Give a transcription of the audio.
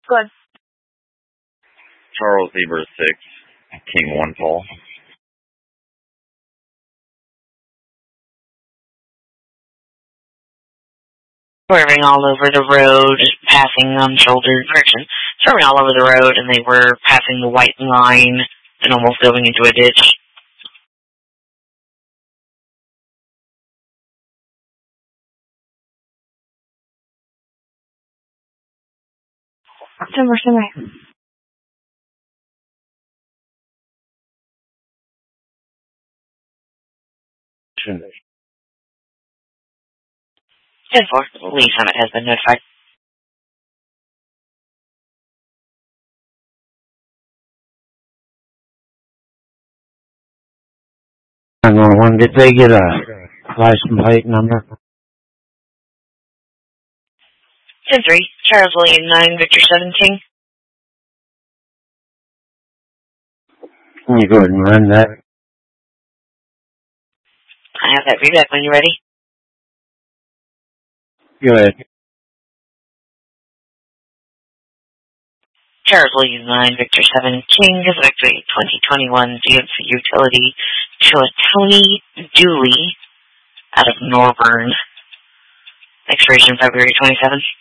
Good. Charles Eber 6, King 1 Paul. Swerving all over the road, passing unshouldered correction, swerving all over the road, and they were passing the white line and almost going into a ditch. Timber. 10-4, Lee Summit has been notified. Did they get a license plate number? 10-3, Charles William 9, Victor 17. Can you go ahead and run that? I have that read back when you're ready. Go ahead. Charles William 9, Victor 7, King is Victory 2021 GMC Utility to a Tony Dooley out of Norburn. Expiration February 27th.